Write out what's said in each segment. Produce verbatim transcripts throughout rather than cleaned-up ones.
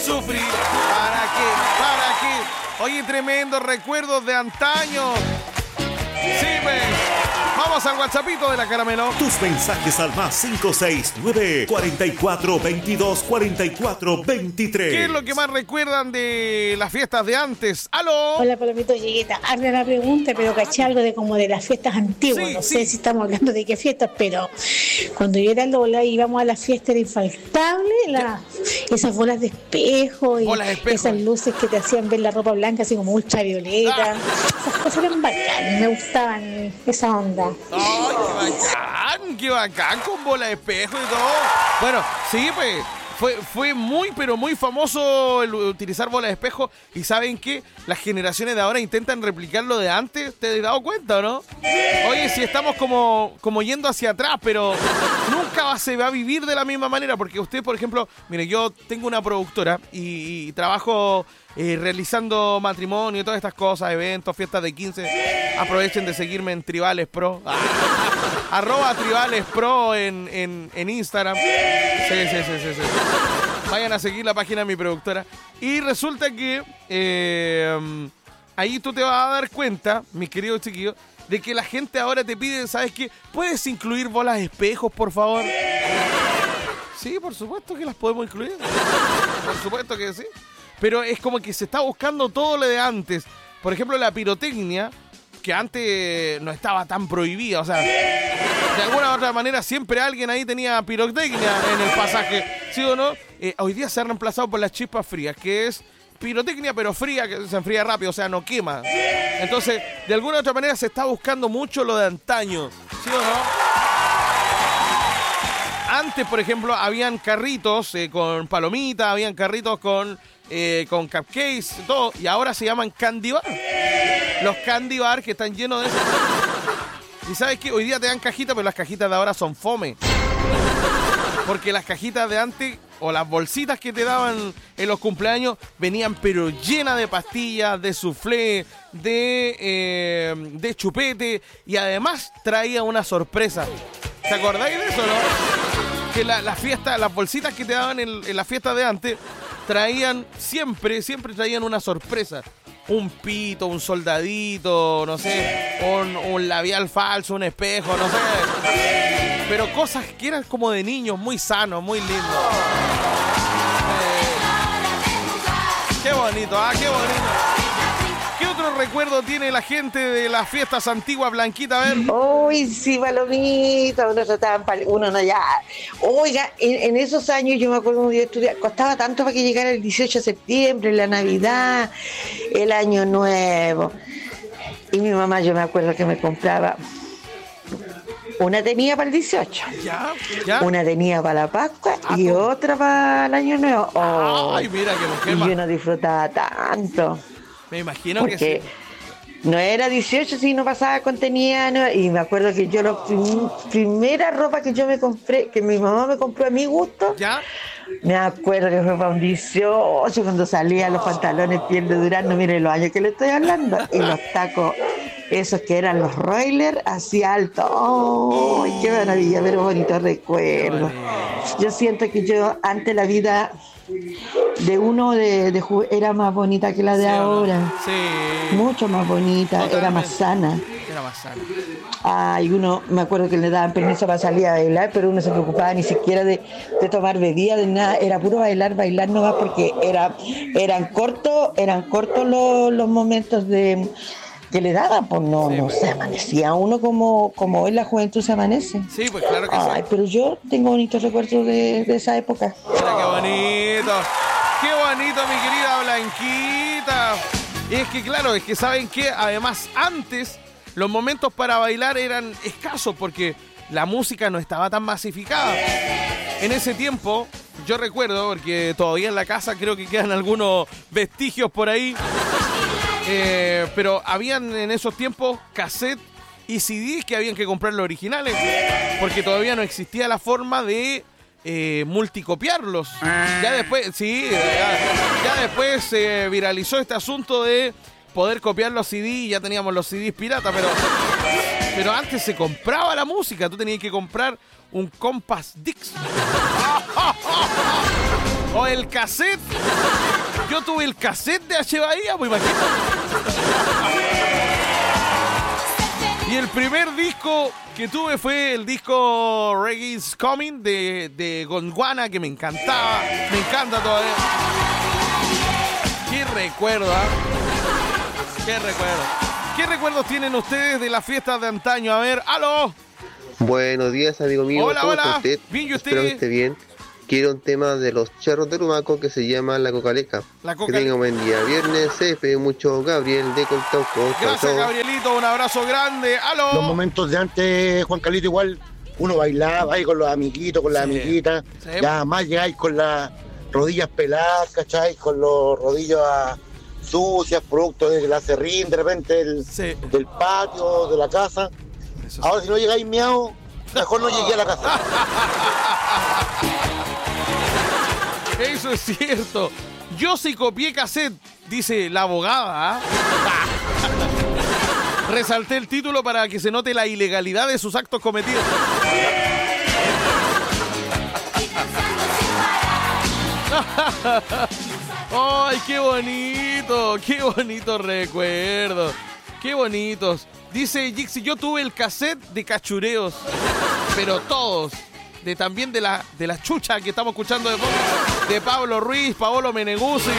sufrir. ¿Para qué? ¿Para qué? Oye, tremendos recuerdos de antaño. Sí, pues. Vamos al WhatsAppito de la Caramelo. Tus mensajes al más cinco seis nueve, cuatro cuatro, veintidós, cuarenta y cuatro, veintitrés. ¿Qué es lo que más recuerdan de las fiestas de antes? ¡Aló! Hola, Palomito Llegueta. Hazle la pregunta, pero caché algo de como de las fiestas antiguas. Sí, no sí. sé si estamos hablando de qué fiestas, pero cuando yo era Lola íbamos a la fiesta, era infaltable la, esas bolas de espejo y Bolas de espejo. esas luces que te hacían ver la ropa blanca así como ultravioleta. Ah. Esas cosas eran bacanas, me gustaban esa onda. ¡Ay, qué bacán! ¡Qué bacán con bola de espejo y todo! Bueno, sí, pues, fue, fue muy, pero muy famoso el utilizar bola de espejo. Y ¿saben qué? Las generaciones de ahora intentan replicar lo de antes. ¿Te has dado cuenta o no? Oye, si estamos como, como yendo hacia atrás, pero nunca va, se va a vivir de la misma manera. Porque usted, por ejemplo, mire, yo tengo una productora y, y trabajo... Eh, realizando matrimonio y todas estas cosas, eventos, fiestas de quince. Aprovechen de seguirme en Tribales Pro. Ah. Arroba Tribales Pro en, en, en Instagram. Sí, sí, sí, sí, sí. Vayan a seguir la página de mi productora. Y resulta que eh, ahí tú te vas a dar cuenta, mis queridos chiquillos, de que la gente ahora te pide, ¿sabes qué? ¿Puedes incluir bolas de espejos, por favor? Sí, por supuesto que las podemos incluir. Por supuesto que sí. Pero es como que se está buscando todo lo de antes. Por ejemplo, la pirotecnia, que antes no estaba tan prohibida. O sea, de alguna u otra manera siempre alguien ahí tenía pirotecnia en el pasaje. ¿Sí o no? Eh, hoy día se ha reemplazado por las chispas frías, que es pirotecnia pero fría, que se enfría rápido, o sea, no quema. Entonces, de alguna u otra manera se está buscando mucho lo de antaño. ¿Sí o no? Antes, por ejemplo, habían carritos eh, con palomitas, habían carritos con... Eh, con cupcakes, todo, y ahora se llaman candy bar. Los candy bar que están llenos de eso. Y sabes que hoy día te dan cajitas, pero las cajitas de ahora son fome. Porque las cajitas de antes, o las bolsitas que te daban en los cumpleaños, venían pero llenas de pastillas, de soufflé, de, eh, de chupete, y además traía una sorpresa. ¿Te acordáis de eso, no? Que la, la fiesta, las bolsitas que te daban en, en la fiesta de antes traían siempre, siempre traían una sorpresa. Un pito, un soldadito, no sé, un, un labial falso, un espejo, no sé. Pero cosas que eran como de niños, muy sanos, muy lindos. Eh, qué bonito, ah, qué bonito. ¿Qué otro recuerdo tiene la gente de las fiestas antiguas, Blanquita? A ver. Uy, sí, palomita, uno trataban, pal- uno no ya. Oiga, en, en esos años yo me acuerdo cuando yo estudiaba, costaba tanto para que llegara el dieciocho de septiembre, la Navidad, el Año Nuevo. Y mi mamá, yo me acuerdo que me compraba, una tenía para el dieciocho, Ya, ya. una tenía para la Pascua Ah, y ¿cómo? otra para el Año Nuevo. Oh, Ay, mira que nos y quema. yo no disfrutaba tanto. Me imagino Porque que sí. no era dieciocho si no pasaba contenido, no, y me acuerdo que yo la prim- primera ropa que yo me compré, que mi mamá me compró a mi gusto, ¿Ya? me acuerdo que fue para un dieciocho cuando salían los pantalones piel de durazno, mire los años que le estoy hablando, y los tacos, esos que eran los roilers, así altos. ¡Ay, qué maravilla! Pero bonito recuerdo. Yo siento que yo antes la vida de uno de, de ju- era más bonita que la de ¿Sí o no? ahora. Sí. Mucho más bonita, era más sana. Era más sano. Ay, uno, me acuerdo que le daban permiso para salir a bailar, pero uno se preocupaba ni siquiera de, de tomar bebida, de nada, era puro bailar, bailar nomás, porque era, eran cortos, eran cortos los, los momentos de que le daban, pues no, no se amanecía uno como, como hoy la juventud se amanece. Sí, pues claro que Ay, sí. pero yo tengo bonitos recuerdos de, de esa época. Mira qué bonito. Qué bonito, mi querida Blanquita. Y es que claro, es que saben que además antes los momentos para bailar eran escasos porque la música no estaba tan masificada. En ese tiempo, yo recuerdo, porque todavía en la casa creo que quedan algunos vestigios por ahí, eh, pero habían en esos tiempos cassette y C Ds que habían que comprar los originales, porque todavía no existía la forma de eh, multicopiarlos. Ya después, sí, ya, ya después se eh, viralizó este asunto de poder copiar los C Ds y ya teníamos los C Ds pirata, pero, pero antes se compraba la música, tú tenías que comprar un Compass Dix. O el cassette. Yo tuve el cassette de H. Bahía, pues imagínate. Y el primer disco que tuve fue el disco Reggae's Coming de, de Gondwana, que me encantaba. Me encanta todavía. Qué recuerdo, ¿eh? Qué recuerdo. ¿Qué recuerdos tienen ustedes de las fiestas de antaño? A ver, ¡aló! Buenos días, amigo mío. Hola, ¿Cómo hola. está usted? Bien, ¿y usted? Espero que esté bien. Quiero un tema de los charros de Lumaco que se llama La Cocaleca. La Que Cocaleca. tenga un buen día. Viernes, se despide mucho Gabriel de Coltauco. Chau, Gracias, chau. Gabrielito. Un abrazo grande. ¡Aló! Los momentos de antes, Juan Carlito, igual uno bailaba ahí con los amiguitos, con las Sí, amiguitas. sí. Ya más llegáis con las rodillas peladas, ¿cachai? Con los rodillos ah, sucias, producto de la serrín, de repente el, Sí. del patio, de la casa. Eso sí. Ahora si no llegáis miau, mejor no llegué a la casa. Eso es cierto. Yo sí copié cassette, dice la abogada. ¿Ah? Resalté el título para que se note la ilegalidad de sus actos cometidos. ¡Ay, qué bonito! ¡Qué bonito recuerdo! ¡Qué bonitos! Dice Jixi, yo tuve el cassette de cachureos, pero todos. De, también de la, de la chucha que estamos escuchando de fondo, de Pablo Ruiz, Paolo Meneguzzi.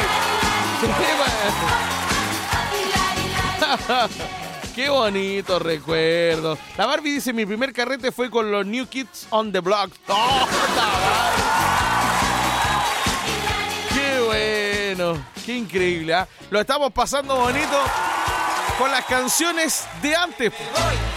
Qué bonito recuerdo. La Barbie dice, mi primer carrete fue con los New Kids on the Block. ¡Oh, qué bueno! ¡Qué increíble! ¿eh? Lo estamos pasando bonito con las canciones de antes.